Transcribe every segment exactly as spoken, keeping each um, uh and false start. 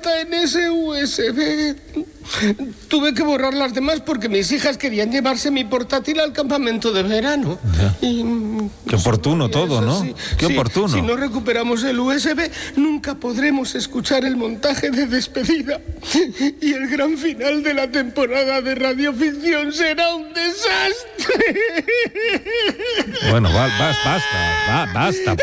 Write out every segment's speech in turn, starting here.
falta en ese U S B. Tuve que borrar las demás porque mis hijas querían llevarse mi portátil al campamento de verano. Y, qué oportuno todo, ¿no? Sí, qué sí, oportuno. Si no recuperamos el U S B, nunca podremos escuchar el montaje de despedida. Y el gran final de la temporada de radioficción será un desastre. Bueno, va, va, basta, va, basta.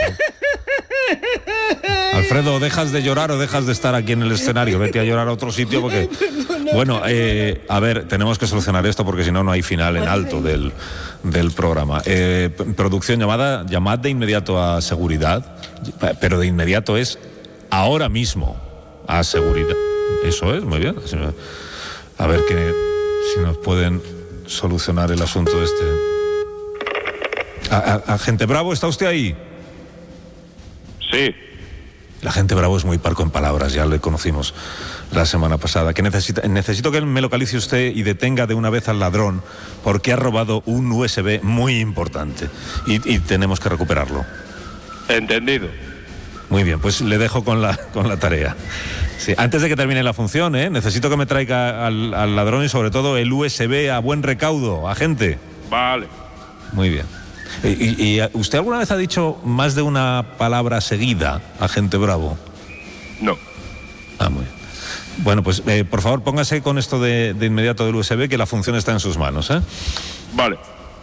Alfredo, ¿dejas de llorar o dejas de estar aquí en el escenario? Vete a llorar a otro sitio porque... Bueno, eh, a ver, tenemos que solucionar esto porque si no, no hay final en alto del, del programa. Eh, producción, llamada, llamad de inmediato a seguridad, pero de inmediato es ahora mismo a seguridad. Eso es, muy bien. A ver que, si nos pueden solucionar el asunto este. A, a, Agente Bravo, ¿está usted ahí? Sí. La gente Bravo es muy parco en palabras, ya le conocimos la semana pasada. Que necesita, necesito que me localice usted y detenga de una vez al ladrón porque ha robado un U S B muy importante y, y tenemos que recuperarlo. Entendido. Muy bien, pues le dejo con la, con la tarea. Sí, antes de que termine la función, ¿eh? necesito que me traiga al, al ladrón y sobre todo el U S B a buen recaudo, agente. Vale. Muy bien. ¿Y, y usted alguna vez ha dicho más de una palabra seguida, agente Bravo? No. Ah, muy bien. Bueno, pues eh, por favor póngase con esto de, de inmediato del U S B, que la función está en sus manos, ¿eh? Vale.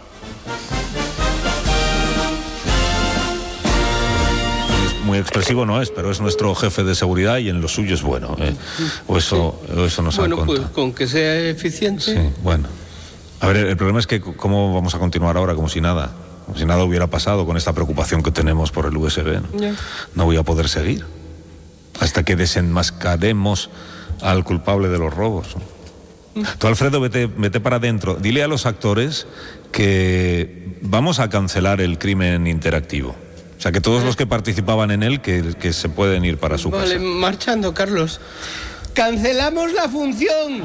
Muy expresivo no es, pero es nuestro jefe de seguridad y en lo suyo es bueno, ¿eh? O eso, sí. o eso nos bueno, han contado. Pues con que sea eficiente. Sí, bueno. A ver, el problema es que cómo vamos a continuar ahora como si nada. Como si nada hubiera pasado con esta preocupación que tenemos por el U S B, ¿no? Yeah. No voy a poder seguir hasta que desenmascaremos al culpable de los robos. Mm. Tú, Alfredo, vete, vete para adentro. Dile a los actores que vamos a cancelar el crimen interactivo. O sea, que todos los que participaban en él, que, que se pueden ir para su vale, casa. Vale, marchando, Carlos. ¡Cancelamos la función!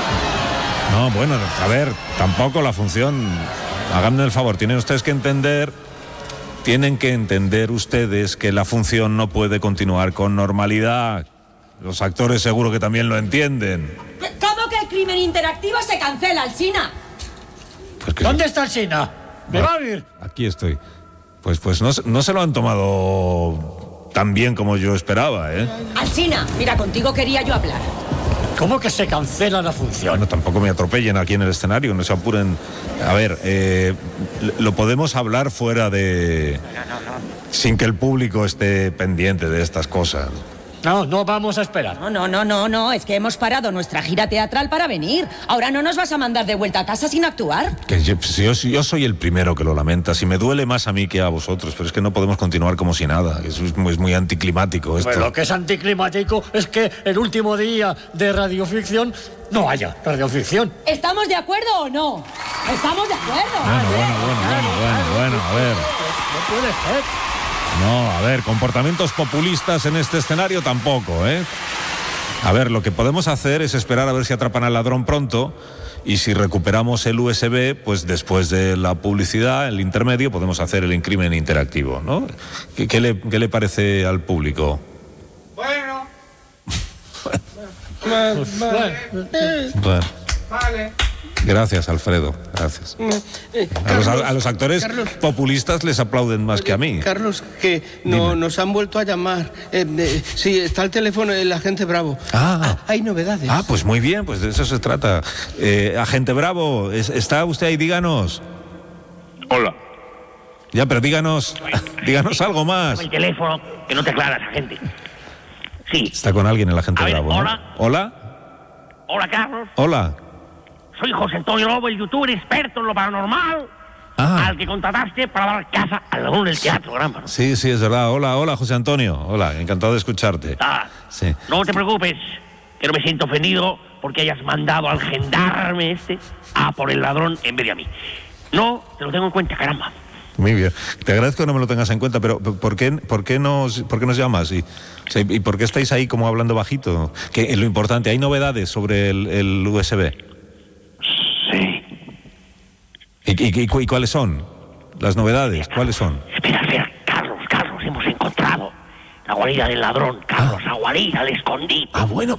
No, bueno, a ver, tampoco la función... Háganme el favor, tienen ustedes que entender, tienen que entender ustedes que la función no puede continuar con normalidad. Los actores seguro que también lo entienden. ¿Cómo que el crimen interactivo se cancela, Alsina? Pues que ¿Dónde sí. está Alsina? ¿Me va a ir? Aquí estoy. Pues, pues no, no se lo han tomado tan bien como yo esperaba, ¿eh? Alsina, mira, contigo quería yo hablar. ¿Cómo que se cancela la función? Bueno, tampoco me atropellen aquí en el escenario, no se apuren. A ver, eh, lo podemos hablar fuera de... No, no, no. Sin que el público esté pendiente de estas cosas. No, no vamos a esperar. No, no, no, no, no, es que hemos parado nuestra gira teatral para venir. Ahora no nos vas a mandar de vuelta a casa sin actuar. Que yo, yo, yo soy el primero que lo lamenta, si me duele más a mí que a vosotros, pero es que no podemos continuar como si nada, es, es muy anticlimático esto. Bueno, lo que es anticlimático es que el último día de radioficción no haya radioficción. ¿Estamos de acuerdo o no? ¿Estamos de acuerdo? Bueno, bueno, bueno, bueno, bueno, bueno, a ver. No puede ser. No, a ver, comportamientos populistas en este escenario tampoco, ¿eh? A ver, lo que podemos hacer es esperar a ver si atrapan al ladrón pronto y si recuperamos el U S B, pues después de la publicidad, el intermedio, podemos hacer el crimen interactivo, ¿no? ¿Qué, qué, le, qué le parece al público? Bueno. Vale. Bueno. Vale. Gracias, Alfredo, gracias. Eh, A los, Carlos, a los actores Carlos, populistas les aplauden más oye, que a mí. Carlos, que no, nos han vuelto a llamar. Eh, eh, sí, está el teléfono del agente Bravo. Ah. ah, hay novedades. Ah, pues muy bien, pues de eso se trata. Eh, agente Bravo, ¿es, ¿está usted ahí? Díganos. Hola. Ya, pero díganos, díganos algo más. El teléfono, que no te aclaras, agente. Sí. Está con alguien el agente A ver, Bravo, ¿no? hola. Hola. Hola, Carlos. Hola. Soy José Antonio Lobo, el youtuber experto en lo paranormal, Ah. al que contrataste para dar casa al ladrón del teatro, caramba. Sí, sí, es verdad. Hola, hola, José Antonio. Hola, encantado de escucharte. Ah, Sí. no te preocupes, que no me siento ofendido porque hayas mandado al gendarme este a por el ladrón en vez de a mí. No, te lo tengo en cuenta, caramba. Muy bien. Te agradezco que no me lo tengas en cuenta, pero ¿por qué, por qué, nos, por qué nos llamas? ¿Y, o sea, ¿y por qué estáis ahí como hablando bajito? Que lo importante, ¿hay novedades sobre el, el U S B? Sí. ¿Y, y, y, ¿Y cuáles son las novedades? ¿Cuáles son? Espera, espera, Carlos, Carlos, hemos encontrado la guarida del ladrón, Carlos, Ah. la guarida, el escondite. Ah, bueno.